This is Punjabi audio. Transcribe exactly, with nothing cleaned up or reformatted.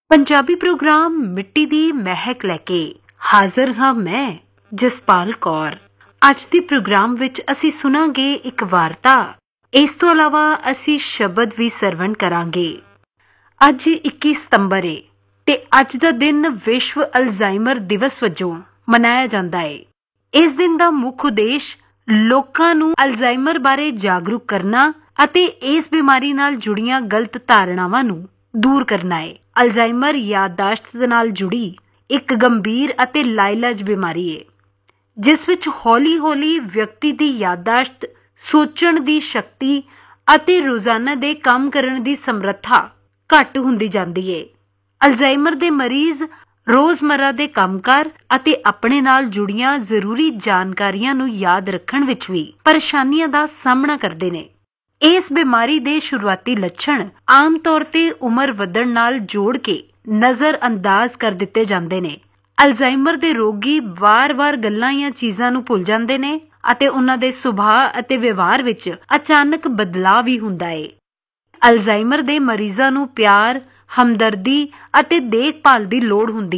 ਪੰਜਾਬੀ ਪ੍ਰੋਗਰਾਮ ਮਿੱਟੀ ਦੀ ਮਹਿਕ ਲੈ ਕੇ ਹਾਜ਼ਰ ਹਾਂ ਮੈਂ ਜਸਪਾਲ ਕੌਰ। ਅੱਜ ਦੇ ਪ੍ਰੋਗਰਾਮ ਵਿੱਚ ਅਸੀਂ ਸੁਣਾਂਗੇ ਇੱਕ ਵਾਰਤਾ। ਇਸ ਤੋਂ ਇਲਾਵਾ ਅਸੀਂ ਸ਼ਬਦ ਵੀ ਸਰਵਣ ਕਰਾਂਗੇ। ਅੱਜ ਇੱਕੀ ਸਤੰਬਰ ਹੈ ਤੇ ਅੱਜ ਦਾ ਦਿਨ ਵਿਸ਼ਵ ਅਲਜ਼ਾਈਮਰ ਦਿਵਸ ਵਜੋਂ ਮਨਾਇਆ ਜਾਂਦਾ ਹੈ। ਇਸ ਦਿਨ ਦਾ ਮੁੱਖ ਉਦੇਸ਼ ਲੋਕਾਂ ਨੂੰ ਅਲਜ਼ਾਈਮਰ ਬਾਰੇ ਜਾਗਰੂਕ ਕਰਨਾ ਅਤੇ ਇਸ ਬਿਮਾਰੀ ਨਾਲ ਜੁੜੀਆਂ ਗਲਤ ਧਾਰਨਾਵਾਂ ਨੂੰ ਦੂਰ ਕਰਨਾ ਹੈ। ਅਲਜ਼ਾਈਮਰ ਯਾਦਦਾਸ਼ਤ ਦੇ ਨਾਲ ਜੁੜੀ ਇੱਕ ਗੰਭੀਰ ਅਤੇ ਲਾਇਲਾਜ ਬਿਮਾਰੀ ਹੈ, ਜਿਸ ਵਿੱਚ ਹੌਲੀ-ਹੌਲੀ ਵਿਅਕਤੀ ਦੀ ਯਾਦਦਾਸ਼ਤ, ਸੋਚਣ ਦੀ ਸ਼ਕਤੀ ਅਤੇ ਰੋਜ਼ਾਨਾ ਦੇ ਕੰਮ ਕਰਨ ਦੀ ਸਮਰੱਥਾ ਘੱਟ ਹੁੰਦੀ ਜਾਂਦੀ ਹੈ। ਅਲਜ਼ਾਈਮਰ ਦੇ ਮਰੀਜ਼ ਰੋਜ਼ਮर्रा ਦੇ ਕੰਮਕਾਰ ਅਤੇ ਆਪਣੇ ਨਾਲ ਜੁੜੀਆਂ ਜ਼ਰੂਰੀ ਜਾਣਕਾਰੀਆਂ ਨੂੰ ਯਾਦ ਰੱਖਣ ਵਿੱਚ ਵੀ ਪਰੇਸ਼ਾਨੀਆਂ ਦਾ ਸਾਹਮਣਾ ਕਰਦੇ ਨੇ। ਇਸ ਬਿਮਾਰੀ ਦੇ ਸ਼ੁਰੂਆਤੀ ਲੱਛਣ ਆਮ ਤੌਰ ਤੇ ਉਮਰ ਵਧਣ ਨਾਲ ਜੋੜ ਕੇ ਨਜ਼ਰ ਅੰਦਾਜ਼ ਕਰ ਦਿੱਤੇ ਜਾਂਦੇ ਨੇ। ਅਲਜ਼ਾਈਮਰ ਦੇ ਰੋਗੀ ਵਾਰ-ਵਾਰ ਗੱਲਾਂ ਜਾਂ ਚੀਜ਼ਾਂ ਨੂੰ ਭੁੱਲ ਜਾਂਦੇ ਨੇ ਅਤੇ ਉਹਨਾਂ ਦੇ ਸੁਭਾਅ ਅਤੇ ਵਿਵਹਾਰ ਵਿੱਚ ਅਚਾਨਕ ਬਦਲਾਅ ਵੀ ਹੁੰਦਾ ਹੈ। ਅਲਜ਼ਾਈਮਰ ਦੇ ਮਰੀਜ਼ਾਂ ਨੂੰ ਪਿਆਰ, ਹਮਦਰਦੀ ਅਤੇ ਦੇਖਭਾਲ ਦੀ ਲੋੜ ਹੁੰਦੀ